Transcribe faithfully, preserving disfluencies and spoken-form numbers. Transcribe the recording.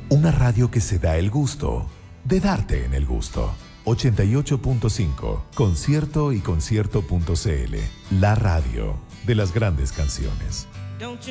Una radio que se da el gusto de darte en el gusto. ochenta y ocho punto cinco, Concierto y concierto punto c l. La radio de las grandes canciones.